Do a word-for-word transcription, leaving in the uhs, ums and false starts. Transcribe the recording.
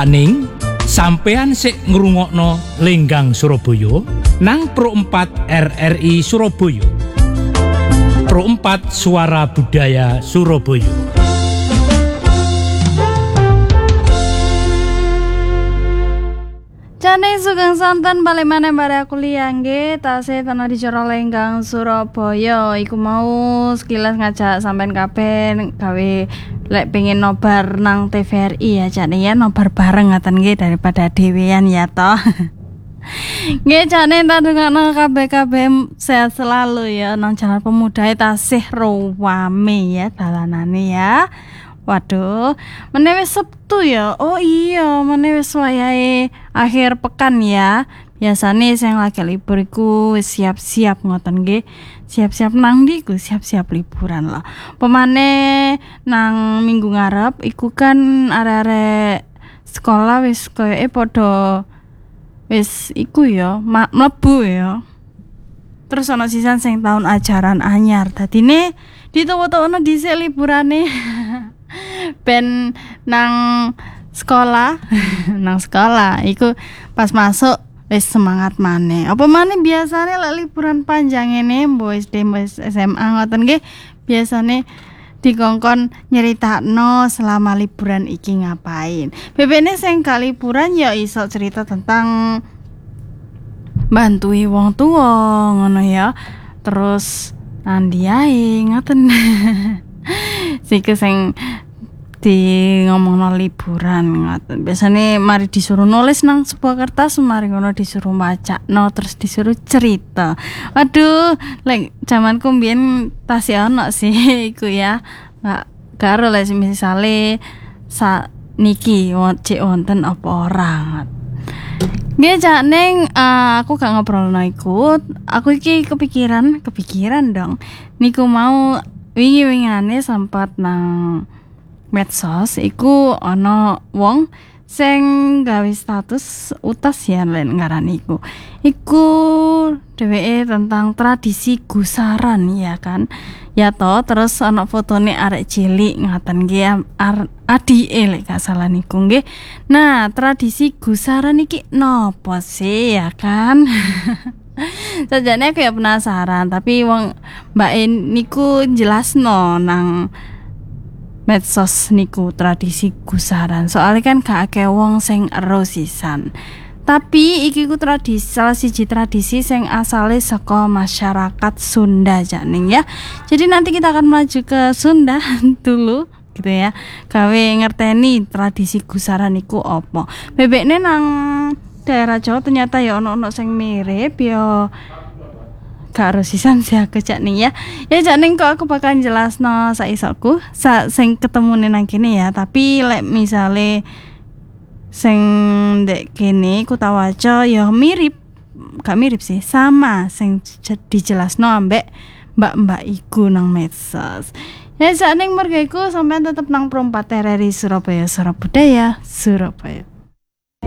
Saning sampean sik ngrungokno Lenggang Surabaya nang Pro empat R R I Surabaya. Pro empat Suara Budaya Surabaya. Jane sugeng santen balik maneh bare kuliah nggih tasih tana dicara Lenggang Surabaya iku mau sekilas ngajak sampean kabeh gawe lek pengen nobar nang T V R I ya jane ya nobar bareng ngaten nggih daripada dhewean ya toh. Nggih jane tak ndongakno kabeh-kabeh sehat selalu ya nang Jalan Pemuda tasih rame ya dalanane ya. Waduh, meneh wis Sabtu ya. Oh iya, meneh wis wayahe akhir pekan ya. Biasane sing lagi libur iku wis siap-siap ngoten nggih. Siap-siap nang ndi iku siap-siap liburan lah. Pemane nang minggu ngarep iku kan arek-arek sekolah wis koyoke padha wis iku ya, mlebu ya. Terus ana sisan sing tahun ajaran anyar. Dadine ditowo-towono dhisik liburane. Ben nang sekolah nang sekolah iku pas masuk wis semangat maneh. Apa maneh biasane lek liburan panjang ngene mbok S D S M A ngoten nggih biasane dikongkon nyeritakno selama liburan iki ngapain. Bebene sing gak liburan ya iso cerita tentang bantui wong tuwa ngono ya. Terus nandi ae ngoten. Sing sing di ngomongno liburan ngoten. Biasane mari disuruh nulis nang sebuah kertas, mari ngono disuruh macakno terus disuruh cerita. Waduh, lek jamanku mbiyen tasih ono sih iku ya. Enggak karo lek misale sa niki cek wonten apa ora. Nggih jak ning uh, aku gak ngobrolno iku. Aku iki kepikiran, kepikiran dong. Niku mau wingi-wingane sempat nang medsos iku ana wong sing gawe status utas ya len ngarani iku. Iku dheweke tentang tradisi gusaran ya kan. Ya toh terus ana fotone arek cilik ngaten nggih adike lek gak salah niku nggih. Nah, tradisi gusaran iki nopo sih ya kan? Sajane aku ya penasaran tapi wong Mbak niku jelasno nang medsos niku tradisi gusaran. Soalnya kan gak akeh wong sing ero sisan. Tapi iki ku tradisi salah siji tradisi sing asale saka masyarakat Sunda janing ya. Jadi nanti kita akan maju ke Sunda dulu gitu ya. Gawe ngerteni tradisi gusaran iku apa. Bebekne nang daerah Jawa ternyata ya ono-ono sing mirip ya. Gak harus sisan sih aku cak nih ya. Ya cak nih kok aku bakal jelasno saisoku sa sing ketemune nang kene ya. Tapi lek misale sing ndek kene ku tak waca ya mirip. Gak mirip sih, sama sing dijelasno ambek mbak-mbak iku nang medsos. Ya cak nih mergo iku sampean tetep nang Pro empat R R I Surabaya Suara Budaya Surabaya.